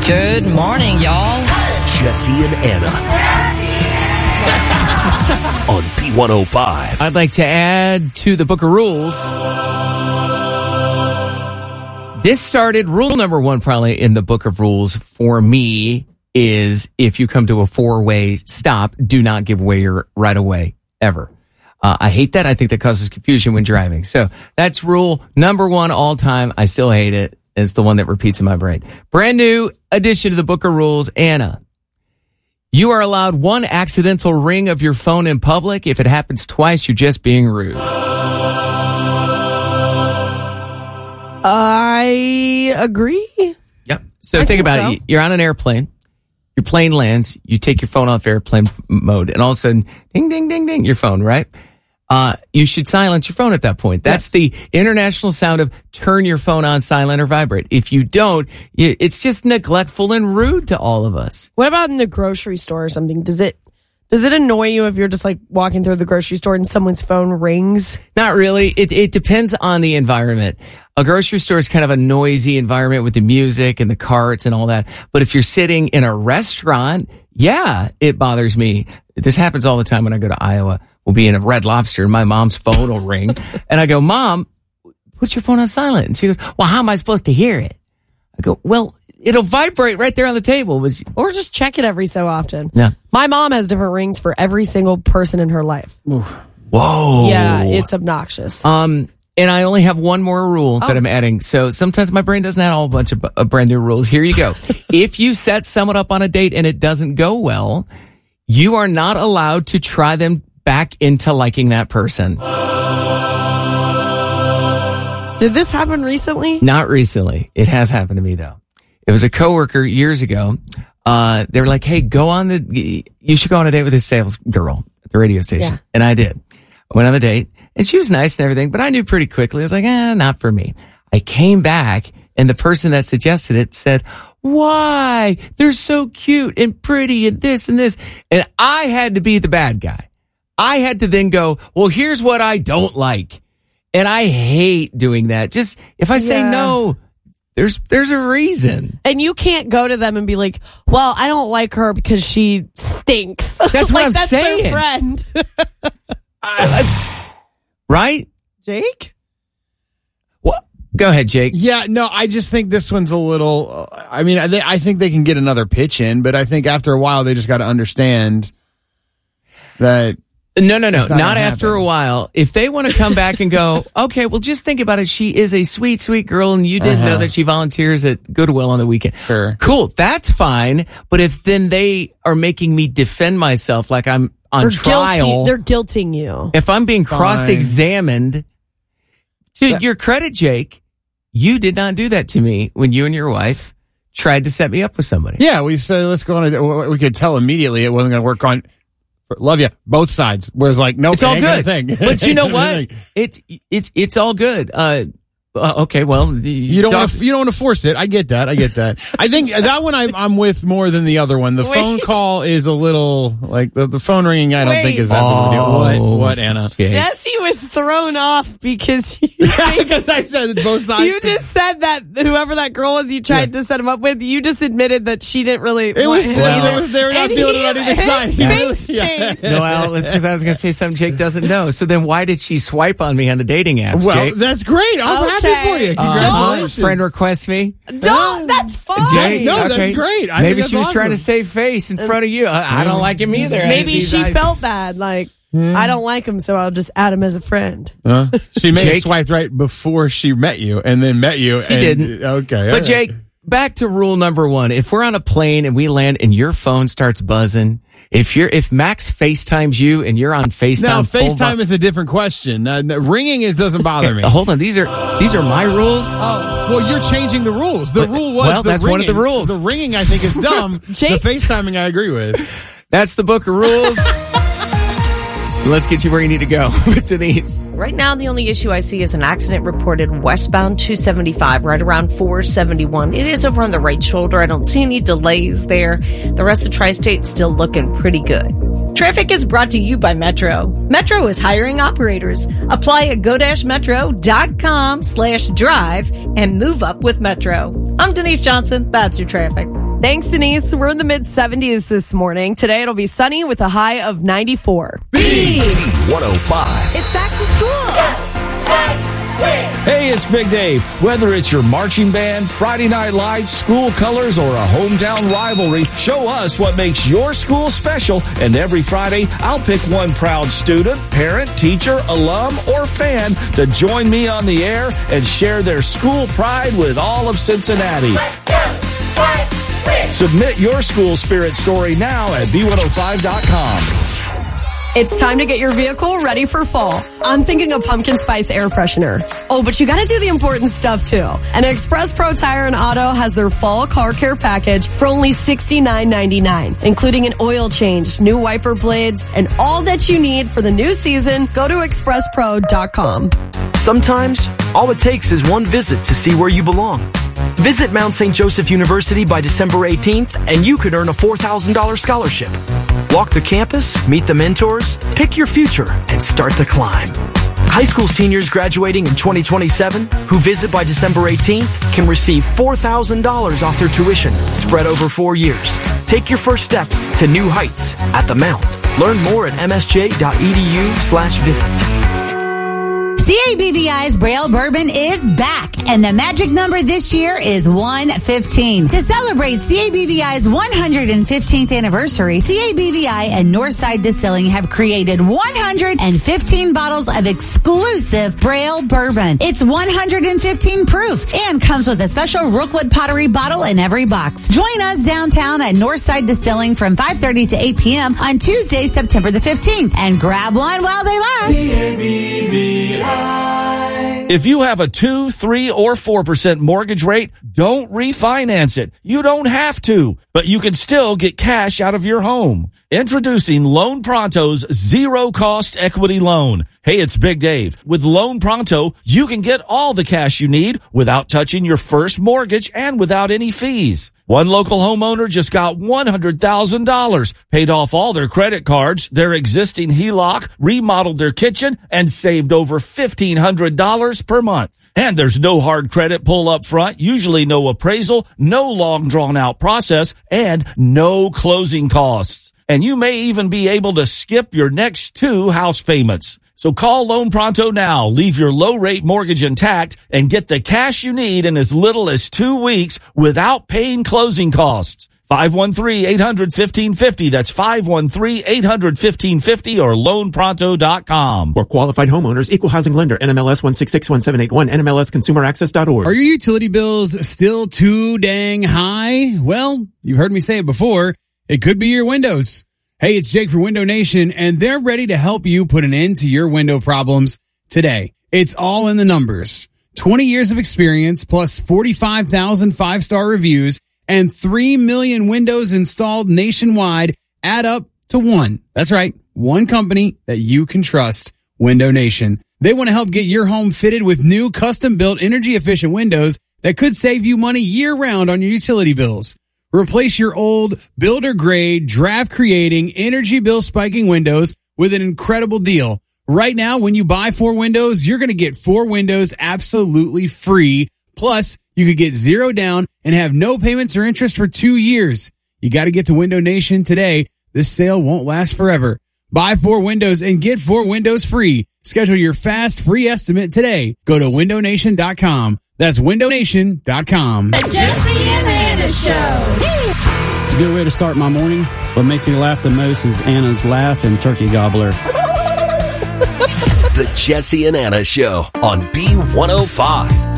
Good morning, y'all. Jesse and Anna. On P105. I'd like to add to the Book of Rules. This started, rule number 1 probably in the Book of Rules for me is if you come to a 4-way stop, do not give way your right of way, ever. I hate that. I think that causes confusion when driving. So that's rule number 1 all time. I still hate it. It's the one that repeats in my brain. Brand new addition to the Book of Rules. Anna, you are allowed 1 accidental ring of your phone in public. If it happens twice, you're just being rude. I agree. Yep. So think about it. You're on an airplane. Your plane lands. You take your phone off airplane mode. And all of a sudden, ding, ding, ding, ding, your phone, right? You should silence your phone at that point. That's the international sound of turn your phone on silent or vibrate. If you don't, it's just neglectful and rude to all of us. What about in the grocery store or something? Does it annoy you if you're just like walking through the grocery store and someone's phone rings? Not really. It depends on the environment. A grocery store is kind of a noisy environment with the music and the carts and all that. But if you're sitting in a restaurant, yeah, it bothers me. This happens all the time when I go to Iowa. We'll be in a Red Lobster and my mom's phone will ring. And I go, Mom, put your phone on silent. And she goes, well, how am I supposed to hear it? I go, well, it'll vibrate right there on the table. Or just check it every so often. Yeah. My mom has different rings for every single person in her life. Whoa. Yeah, it's obnoxious. And I only have one more rule that I'm adding. So sometimes my brain doesn't have a whole bunch of brand new rules. Here you go. If you set someone up on a date and it doesn't go well, you are not allowed to try them back into liking that person. Did this happen recently? Not recently. It has happened to me though. It was a coworker years ago. They were like, hey, you should go on a date with this sales girl at the radio station. Yeah. And I did. I went on the date and she was nice and everything, but I knew pretty quickly. I was like, not for me. I came back and the person that suggested it said, why? They're so cute and pretty and this and this. And I had to be the bad guy. I had to then go, well, here's what I don't like. And I hate doing that. Just if I say no, there's a reason. And you can't go to them and be like, well, I don't like her because she stinks. That's what I'm that's saying. Their friend. Right? Jake? Well, go ahead, Jake. Yeah, no, I just think this one's a little, I think they can get another pitch in, but I think after a while they just got to understand that. No. Not after a while. If they want to come back and go, okay, well, just think about it. She is a sweet, sweet girl, and you didn't know that she volunteers at Goodwill on the weekend. Sure. Cool. That's fine. But if then they are making me defend myself like I'm on trial. They're guilting you. If I'm being cross-examined, to your credit, Jake, you did not do that to me when you and your wife tried to set me up with somebody. Yeah, we said, let's go on a, we could tell immediately it wasn't going to work on. Love you, both sides. Whereas like, no, it's all good. But you know what? It's all good. Okay, well, you don't want to force it. I get that. I think that one I'm with more than the other one. The phone call is a little like the phone ringing. I don't think is that big a deal. What, Anna? Jesse was thrown off because because I said both sides. You just said that whoever that girl was you tried to set him up with, you just admitted that she didn't really. It was they're not feeling it on either side. Face changed. No, it's because I was going to say something Jake doesn't know. So then why did she swipe on me on the dating apps? Well, Jake? that's great. I'm happy for you. Congratulations. Friend requests me. Don't. That's fine. Jake, no, that's great. Maybe she was trying to save face in front of you. I don't like him either. Maybe she felt bad. Like, I don't like him, so I'll just add him as a friend. She may have swiped right before she met you and then met you. He didn't. Okay. But Jake, back to rule number 1. If we're on a plane and we land and your phone starts buzzing, if Max FaceTimes you and you're on FaceTime, now FaceTime is a different question. Ringing doesn't bother me. Hold on, these are my rules. Oh, well, you're changing the rules. The rule was that's ringing. one of the rules. The ringing, I think, is dumb. The FaceTiming, I agree with. That's the Book of Rules. Let's get you where you need to go with Denise. Right now, the only issue I see is an accident reported westbound 275, right around 471. It is over on the right shoulder. I don't see any delays there. The rest of Tri-State still looking pretty good. Traffic is brought to you by Metro. Metro is hiring operators. Apply at go-metro.com/drive and move up with Metro. I'm Denise Johnson. That's your traffic. Thanks, Denise. We're in the mid-70s this morning. Today it'll be sunny with a high of 94. B105. It's back to school. Hey, it's Big Dave. Whether it's your marching band, Friday Night Lights, school colors, or a hometown rivalry, show us what makes your school special. And every Friday, I'll pick one proud student, parent, teacher, alum, or fan to join me on the air and share their school pride with all of Cincinnati. Submit your school spirit story now at B105.com. It's time to get your vehicle ready for fall. I'm thinking a pumpkin spice air freshener. Oh, but you gotta do the important stuff too. And Express Pro Tire and Auto has their fall car care package for only $69.99, including an oil change, new wiper blades, and all that you need for the new season. Go to expresspro.com. Sometimes, all it takes is one visit to see where you belong. Visit Mount St. Joseph University by December 18th, and you could earn a $4,000 scholarship. Walk the campus, meet the mentors, pick your future, and start the climb. High school seniors graduating in 2027 who visit by December 18th can receive $4,000 off their tuition spread over 4 years. Take your first steps to new heights at the Mount. Learn more at msj.edu/visit. CABVI's Braille Bourbon is back, and the magic number this year is 115. To celebrate CABVI's 115th anniversary, CABVI and Northside Distilling have created 115 bottles of exclusive Braille Bourbon. It's 115 proof and comes with a special Rookwood pottery bottle in every box. Join us downtown at Northside Distilling from 5:30 to 8 p.m. on Tuesday, September the 15th, and grab one while they last. CABVI. If you have a 2%, 3%, or 4% mortgage rate, don't refinance it. You don't have to, but you can still get cash out of your home. Introducing Loan Pronto's zero-cost equity loan. Hey, it's Big Dave. With Loan Pronto, you can get all the cash you need without touching your first mortgage and without any fees. One local homeowner just got $100,000, paid off all their credit cards, their existing HELOC, remodeled their kitchen, and saved over $1,500 per month. And there's no hard credit pull up front, usually no appraisal, no long drawn out process, and no closing costs. And you may even be able to skip your next 2 house payments. So call Loan Pronto now, leave your low-rate mortgage intact, and get the cash you need in as little as 2 weeks without paying closing costs. 513-800-1550. That's 513-800-1550 or loanpronto.com. For qualified homeowners, equal housing lender, NMLS 1661781, NMLSconsumeraccess.org. Are your utility bills still too dang high? Well, you've heard me say it before. It could be your windows. Hey, it's Jake for Window Nation, and they're ready to help you put an end to your window problems today. It's all in the numbers. 20 years of experience plus 45,000 5-star reviews and 3 million windows installed nationwide add up to one. That's right, one company that you can trust, Window Nation. They want to help get your home fitted with new custom-built energy-efficient windows that could save you money year-round on your utility bills. Replace your old builder-grade, draft-creating, energy bill spiking windows with an incredible deal. Right now, when you buy 4 windows, you're going to get 4 windows absolutely free. Plus, you could get 0 down and have no payments or interest for 2 years. You got to get to Window Nation today. This sale won't last forever. Buy 4 windows and get 4 windows free. Schedule your fast free estimate today. Go to windownation.com. That's windownation.com. The Jesse and Anna Show. It's a good way to start my morning. What makes me laugh the most is Anna's laugh and turkey gobbler. The Jesse and Anna Show on B105.